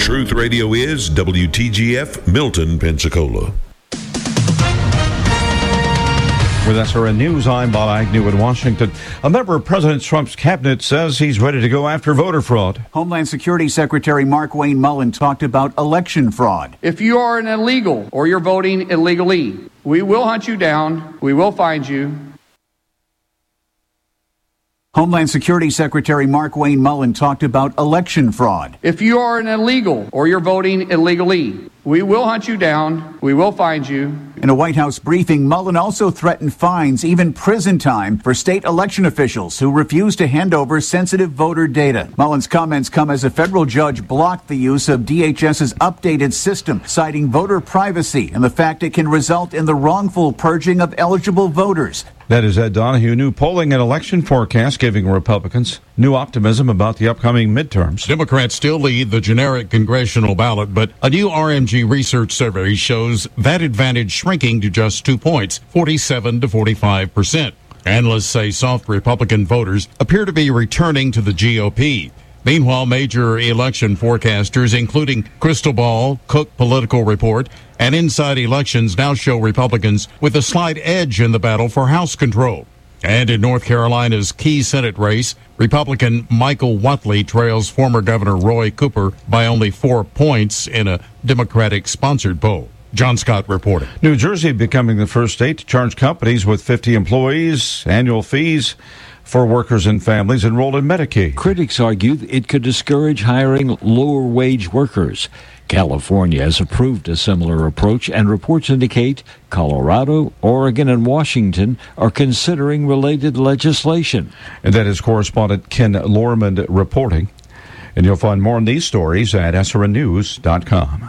Truth Radio is WTGF Milton, Pensacola. With SRN News, I'm Bob Agnew in Washington. A member of President Trump's cabinet says he's ready to go after voter fraud. Homeland Security Secretary Mark Wayne Mullen talked about election fraud. If you are an illegal or you're voting illegally, we will hunt you down, we will find you. Homeland Security Secretary Mark Wayne Mullen talked about election fraud. If you are an illegal or you're voting illegally, we will hunt you down, we will find you. In a White House briefing, Mullen also threatened fines, even prison time, for state election officials who refuse to hand over sensitive voter data. Mullen's comments come as a federal judge blocked the use of DHS's updated system, citing voter privacy and the fact it can result in the wrongful purging of eligible voters. That is Ed Donahue. New polling and election forecast giving Republicans new optimism about the upcoming midterms. Democrats still lead the generic congressional ballot, but a new RMG research survey shows that advantage shrinking to just 2 points, 47 to 45%. Analysts say soft Republican voters appear to be returning to the GOP. Meanwhile, major election forecasters, including Crystal Ball, Cook Political Report, and Inside Elections, now show Republicans with a slight edge in the battle for House control. And in North Carolina's key Senate race, Republican Michael Whatley trails former Governor Roy Cooper by only 4 points in a Democratic-sponsored poll. John Scott reporting. New Jersey becoming the first state to charge companies with 50 employees annual fees for workers and families enrolled in Medicaid. Critics argue it could discourage hiring lower-wage workers. California has approved a similar approach, and reports indicate Colorado, Oregon, and Washington are considering related legislation. And that is correspondent Ken Lormond reporting. And you'll find more on these stories at srnnews.com.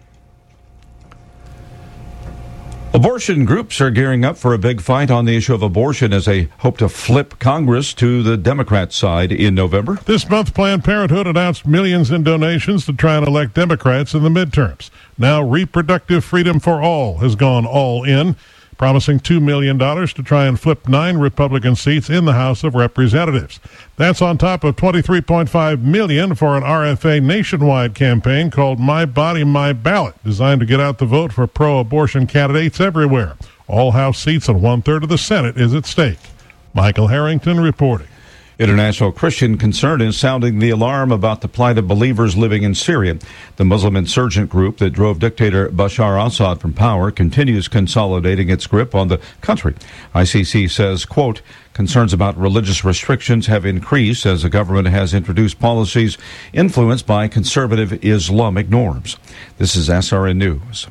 Abortion groups are gearing up for a big fight on the issue of abortion as they hope to flip Congress to the Democrat side in November. This month, Planned Parenthood announced millions in donations to try and elect Democrats in the midterms. Now, Reproductive Freedom for All has gone all in, promising $2 million to try and flip 9 Republican seats in the House of Representatives. That's on top of $23.5 million for an RFA nationwide campaign called My Body, My Ballot, designed to get out the vote for pro-abortion candidates everywhere. All House seats and 1/3 of the Senate is at stake. Michael Harrington reporting. International Christian Concern is sounding the alarm about the plight of believers living in Syria. The Muslim insurgent group that drove dictator Bashar al-Assad from power continues consolidating its grip on the country. ICC says, quote, concerns about religious restrictions have increased as the government has introduced policies influenced by conservative Islamic norms. This is SRN News.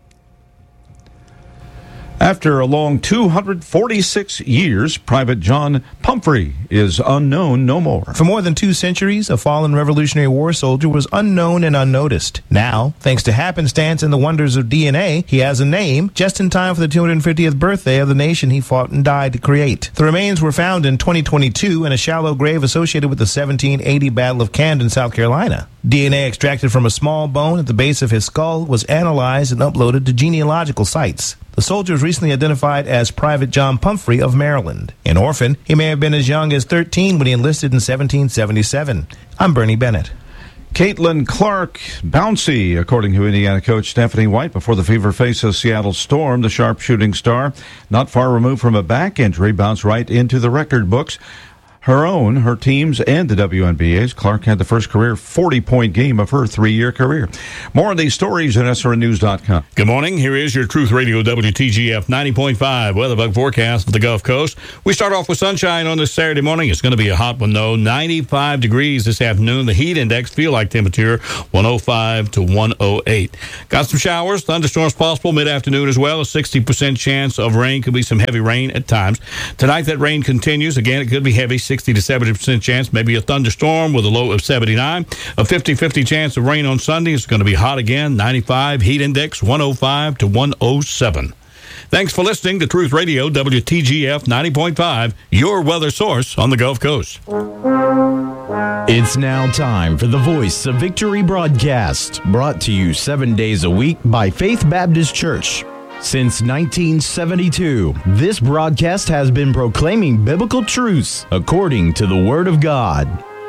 After a long 246 years, Private John Pumphrey is unknown no more. For more than 2 centuries, a fallen Revolutionary War soldier was unknown and unnoticed. Now, thanks to happenstance and the wonders of DNA, he has a name just in time for the 250th birthday of the nation he fought and died to create. The remains were found in 2022 in a shallow grave associated with the 1780 Battle of Camden, South Carolina. DNA extracted from a small bone at the base of his skull was analyzed and uploaded to genealogical sites. The soldier was recently identified as Private John Pumphrey of Maryland. An orphan, he may have been as young as 13 when he enlisted in 1777. I'm Bernie Bennett. Caitlin Clark, bouncy, according to Indiana coach Stephanie White, before the fever faces Seattle Storm. The sharpshooting star, not far removed from a back injury, bounced right into the record books. Her team's, and the WNBA's. Clark had the first career 40-point game of her 3-year career. More on these stories at srnnews.com. Good morning. Here is your Truth Radio WTGF 90.5 weather bug forecast for the Gulf Coast. We start off with sunshine on this Saturday morning. It's going to be a hot one, though. 95 degrees this afternoon. The heat index, feel-like temperature, 105 to 108. Got some showers, thunderstorms possible mid-afternoon as well. A 60% chance of rain. Could be some heavy rain at times. Tonight, that rain continues. Again, it could be heavy, 60 to 70% chance, maybe a thunderstorm with a low of 79. A 50-50 chance of rain on Sunday. It's going to be hot again. 95, heat index 105 to 107. Thanks for listening to Truth Radio WTGF 90.5, your weather source on the Gulf Coast. It's now time for the Voice of Victory broadcast, brought to you 7 days a week by Faith Baptist Church. Since 1972, this broadcast has been proclaiming biblical truths according to the Word of God.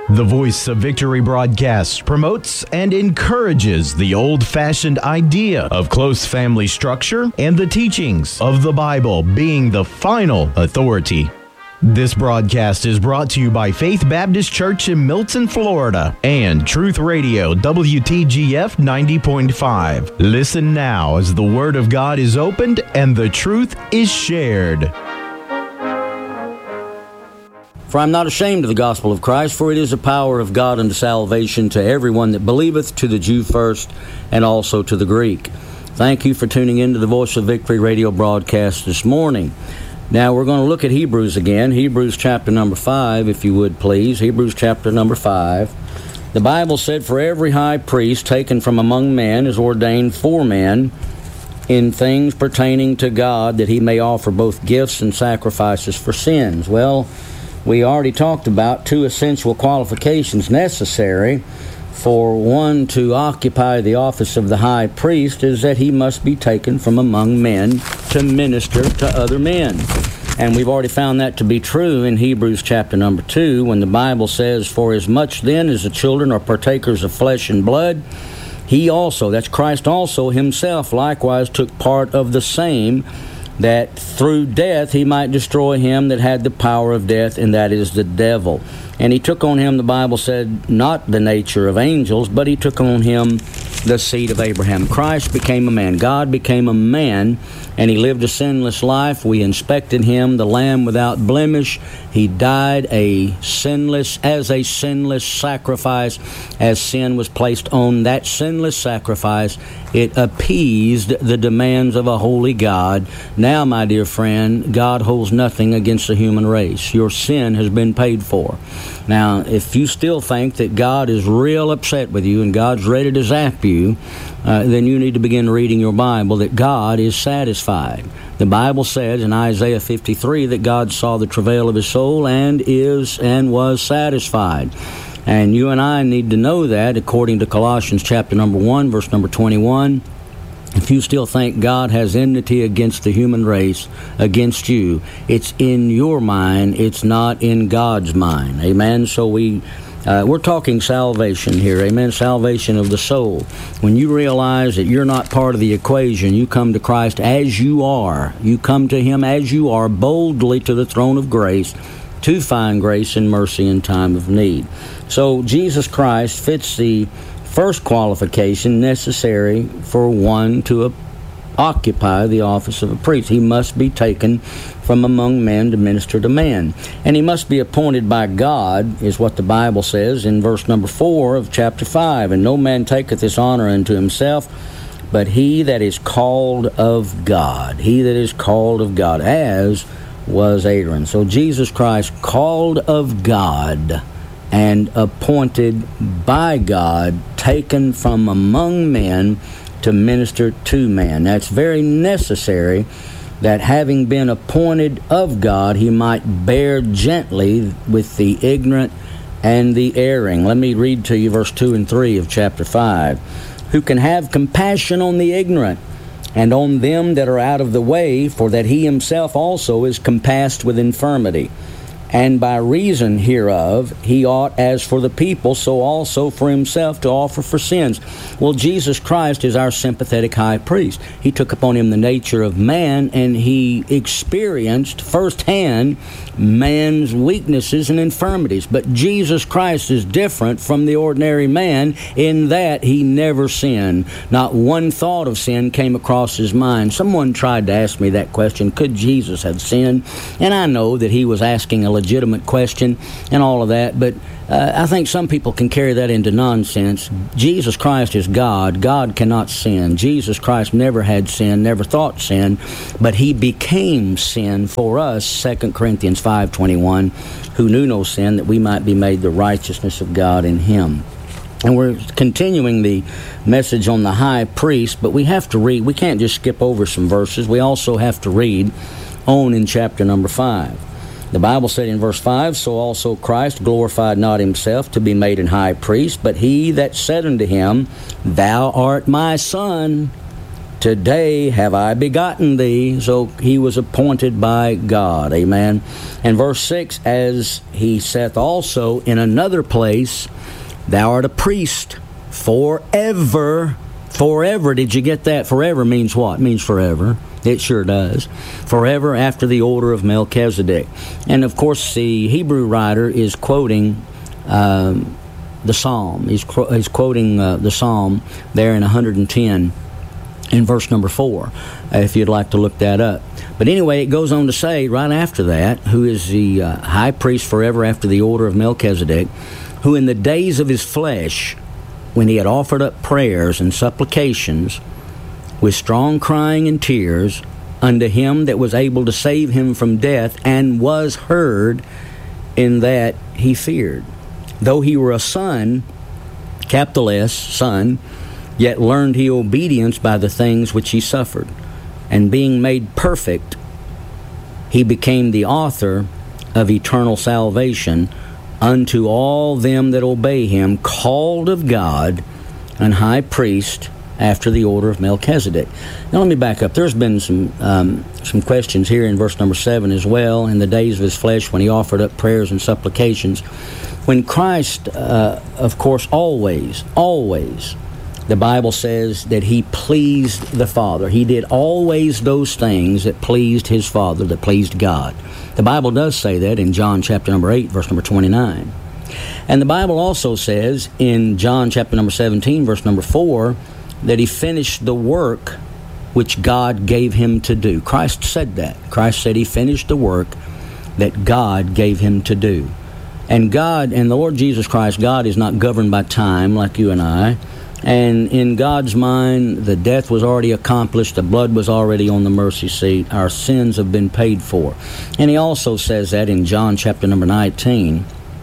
The Voice of Victory broadcast promotes and encourages the old-fashioned idea of close family structure and the teachings of the Bible being the final authority. This broadcast is brought to you by Faith Baptist Church in Milton, Florida, and Truth Radio WTGF 90.5. Listen now as the Word of God is opened and the truth is shared. For I am not ashamed of the gospel of Christ, for it is the power of God unto salvation to everyone that believeth, to the Jew first, and also to the Greek. Thank you for tuning in to the Voice of Victory radio broadcast this morning. Now we're going to look at Hebrews again. Hebrews chapter number 5, if you would please. Hebrews chapter number 5. The Bible said, "For every high priest taken from among men is ordained for men in things pertaining to God, that he may offer both gifts and sacrifices for sins." Well, we already talked about two essential qualifications necessary for one to occupy the office of the high priest, is that he must be taken from among men to minister to other men. And we've already found that to be true in Hebrews chapter number 2, when the Bible says, "For as much then as the children are partakers of flesh and blood, he also," that's Christ also himself, "likewise took part of the same, that through death he might destroy him that had the power of death, and that is the devil. And he took on him," the Bible said, "not the nature of angels, but he took on him the seed of Abraham." Christ became a man. God became a man, and he lived a sinless life. We inspected him, the Lamb without blemish. He died as a sinless sacrifice. As sin was placed on that sinless sacrifice, it appeased the demands of a holy God. Now, my dear friend, God holds nothing against the human race. Your sin has been paid for. Now, if you still think that God is real upset with you and God's ready to zap you, then you need to begin reading your Bible, that God is satisfied. The Bible says in Isaiah 53 that God saw the travail of his soul and was satisfied. And you and I need to know that, according to Colossians chapter number 1, verse number 21. If you still think God has enmity against the human race, against you, it's in your mind, it's not in God's mind. Amen? So we're talking salvation here. Amen? Salvation of the soul. When you realize that you're not part of the equation, you come to Christ as you are. You come to him as you are, boldly to the throne of grace, to find grace and mercy in time of need. So Jesus Christ fits the first qualification necessary for one to occupy the office of a priest. He must be taken from among men to minister to men. And he must be appointed by God, is what the Bible says in verse number 4 of chapter 5. "And no man taketh this honor unto himself, but he that is called of God." He that is called of God, as was Aaron. So Jesus Christ, called of God and appointed by God, taken from among men to minister to man. That's very necessary, that having been appointed of God, he might bear gently with the ignorant and the erring. Let me read to you verse 2 and 3 of chapter 5. "Who can have compassion on the ignorant, and on them that are out of the way, for that he himself also is compassed with infirmity. And by reason hereof he ought, as for the people, so also for himself, to offer for sins." Well, Jesus Christ is our sympathetic high priest. He took upon him the nature of man, and he experienced firsthand man's weaknesses and infirmities. But Jesus Christ is different from the ordinary man in that he never sinned. Not one thought of sin came across his mind. Someone tried to ask me that question, could Jesus have sinned? And I know that he was asking a legitimate question and all of that, but I think some people can carry that into nonsense. Jesus Christ is God. God cannot sin. Jesus Christ never had sin, never thought sin, but he became sin for us, 2 Corinthians 5:21, who knew no sin, that we might be made the righteousness of God in him. And we're continuing the message on the high priest, but we have to read. We can't just skip over some verses. We also have to read on in chapter number 5. The Bible said in verse 5, "So also Christ glorified not himself to be made an high priest, but he that said unto him, Thou art my son, Today have I begotten thee. So he was appointed by God. Amen. And verse 6, as he saith also in another place, thou art a priest forever. Forever. Did you get that? Forever means what? It means forever. It sure does. Forever after the order of Melchizedek. And of course the Hebrew writer is quoting the Psalm. He's quoting the Psalm there in 110 in verse number 4, if you'd like to look that up. But anyway, it goes on to say right after that, who is the high priest forever after the order of Melchizedek, who in the days of his flesh, when he had offered up prayers and supplications with strong crying and tears unto him that was able to save him from death, and was heard, in that he feared. Though he were a son, capital S, son, yet learned he obedience by the things which he suffered. And being made perfect, he became the author of eternal salvation unto all them that obey him, called of God, and high priest after the order of Melchizedek. Now let me back up. There's been some questions here in verse number 7 as well. In the days of his flesh, when he offered up prayers and supplications. When Christ, of course, always, the Bible says that he pleased the Father. He did always those things that pleased his Father, that pleased God. The Bible does say that in John chapter number 8, verse number 29. And the Bible also says in John chapter number 17, verse number 4, that he finished the work which God gave him to do. Christ said that. Christ said he finished the work that God gave him to do. And God, and the Lord Jesus Christ, God is not governed by time like you and I. And in God's mind, the death was already accomplished. The blood was already on the mercy seat. Our sins have been paid for. And he also says that in John chapter number 19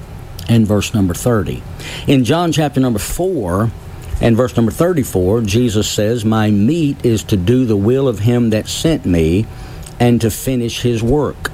and verse number 30. In John chapter number 4 and verse number 34, Jesus says, my meat is to do the will of him that sent me and to finish his work.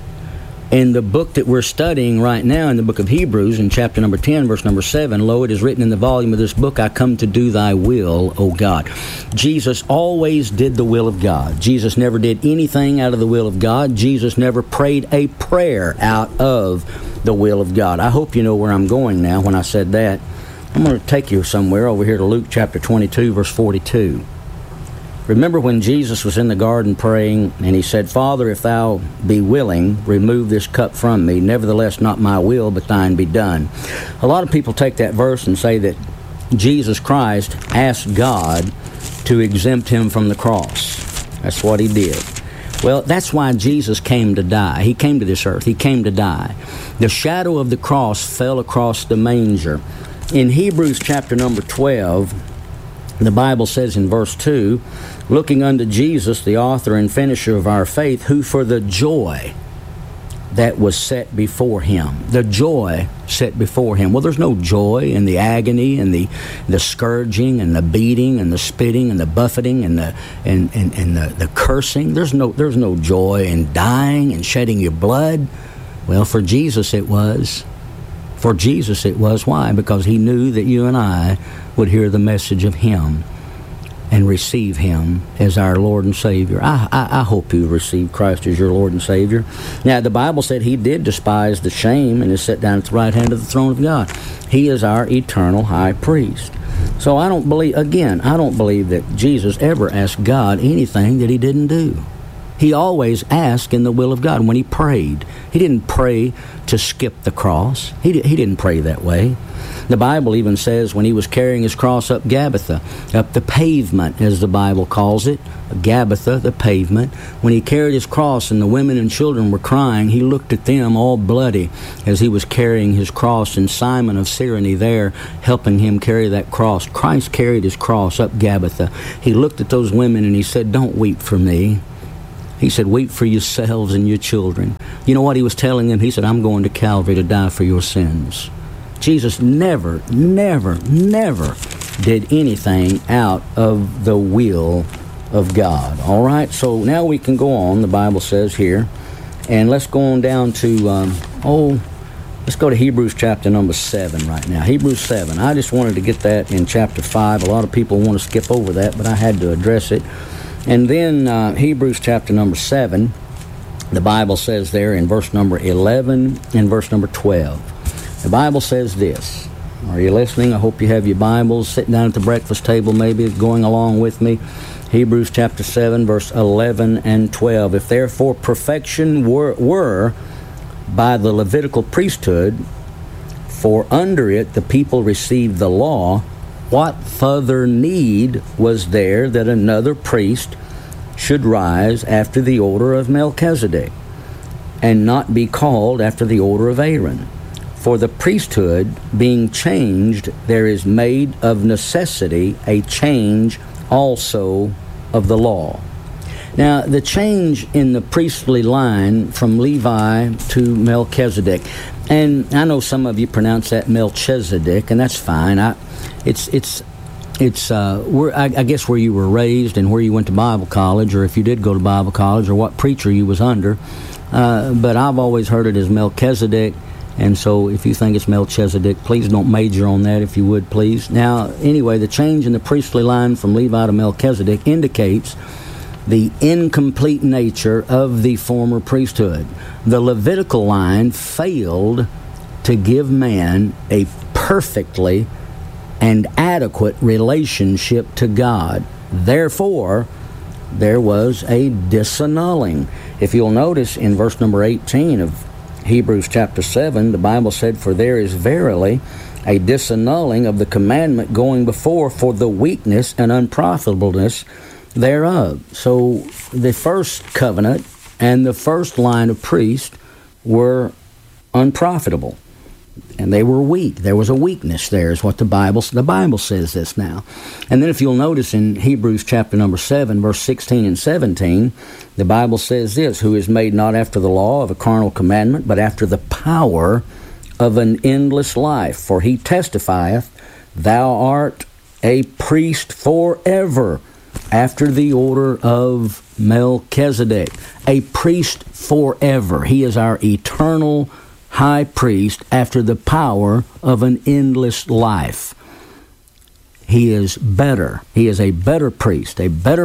In the book that we're studying right now, in the book of Hebrews, in chapter number 10, verse number 7, lo, it is written in the volume of this book, I come to do thy will, O God. Jesus always did the will of God. Jesus never did anything out of the will of God. Jesus never prayed a prayer out of the will of God. I hope you know where I'm going now when I said that. I'm going to take you somewhere over here to Luke chapter 22, verse 42. Remember when Jesus was in the garden praying, and he said, Father, if thou be willing, remove this cup from me. Nevertheless, not my will, but thine be done. A lot of people take that verse and say that Jesus Christ asked God to exempt him from the cross. That's what he did. Well, that's why Jesus came to die. He came to this earth. He came to die. The shadow of the cross fell across the manger. In Hebrews chapter number 12, the Bible says in verse 2, looking unto Jesus, the author and finisher of our faith, who for the joy that was set before him. The joy set before him. Well, there's no joy in the agony and the scourging and the beating and the spitting and the buffeting and the cursing. There's no joy in dying and shedding your blood. Well, for Jesus it was. For Jesus it was. Why? Because he knew that you and I would hear the message of him and receive him as our Lord and Savior. I hope you receive Christ as your Lord and Savior. Now, the Bible said he did despise the shame and is set down at the right hand of the throne of God. He is our eternal high priest. So I don't believe that Jesus ever asked God anything that he didn't do. He always asked in the will of God. When he prayed, he didn't pray to skip the cross. He didn't pray that way. The Bible even says when he was carrying his cross up Gabbatha, up the pavement, as the Bible calls it, Gabbatha, the pavement, when he carried his cross and the women and children were crying, he looked at them all bloody as he was carrying his cross, and Simon of Cyrene there helping him carry that cross. Christ carried his cross up Gabbatha. He looked at those women and he said, don't weep for me. He said, weep for yourselves and your children. You know what he was telling them? He said, I'm going to Calvary to die for your sins. Jesus never did anything out of the will of God. All right, so now we can go on, the Bible says here, and let's go on down to, let's go to Hebrews chapter number 7 right now. Hebrews 7. I just wanted to get that in chapter 5. A lot of people want to skip over that, but I had to address it. And then Hebrews chapter number 7, the Bible says there in verse number 11 and verse number 12. The Bible says this. Are you listening? I hope you have your Bibles, sitting down at the breakfast table maybe, going along with me. Hebrews chapter 7, verse 11 and 12. If therefore perfection were by the Levitical priesthood, for under it the people received the law, what further need was there that another priest should rise after the order of Melchizedek, and not be called after the order of Aaron? For the priesthood being changed, there is made of necessity a change also of the law. Now, the change in the priestly line from Levi to Melchizedek, and I know some of you pronounce that Melchizedek, and that's fine. I guess where you were raised and where you went to Bible college, or if you did go to Bible college, or what preacher you was under. But I've always heard it as Melchizedek. And so if you think it's Melchizedek, please don't major on that, if you would, please. Now, anyway, the change in the priestly line from Levi to Melchizedek indicates the incomplete nature of the former priesthood. The Levitical line failed to give man a perfectly and adequate relationship to God. Therefore, there was a disannulling. If you'll notice in verse number 18 of Hebrews chapter 7, the Bible said, "For there is verily a disannulling of the commandment going before for the weakness and unprofitableness thereof." So the first covenant and the first line of priests were unprofitable, and they were weak. There was a weakness there, is what the Bible says this now. And then if you'll notice in Hebrews chapter number 7, verse 16 and 17, the Bible says this, "Who is made not after the law of a carnal commandment, but after the power of an endless life. For he testifieth, Thou art a priest forever, after the order of Melchizedek." A priest forever. He is our eternal high priest after the power of an endless life. He is better. He is a better priest, a better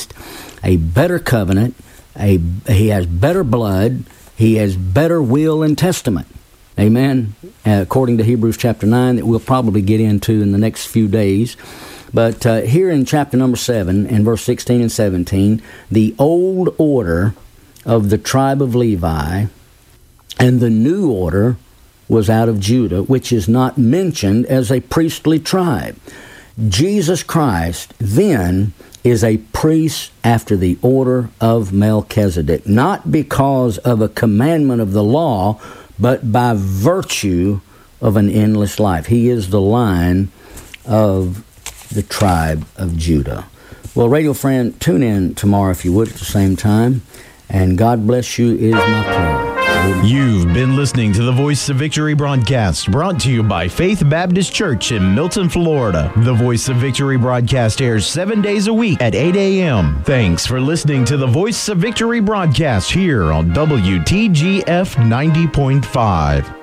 covenant. He has better blood. He has better will and testament. Amen. According to Hebrews chapter 9, that we'll probably get into in the next few days. But here in chapter number 7, in verse 16 and 17, the old order of the tribe of Levi and the new order was out of Judah, which is not mentioned as a priestly tribe. Jesus Christ then is a priest after the order of Melchizedek, not because of a commandment of the law, but by virtue of an endless life. He is the line of the tribe of Judah. Well, radio friend, tune in tomorrow if you would at the same time, and God bless you is my prayer. You've been listening to the Voice of Victory broadcast, brought to you by Faith Baptist Church in Milton, Florida. The Voice of Victory broadcast airs 7 days a week at 8 a.m. Thanks for listening to the Voice of Victory broadcast here on WTGF 90.5.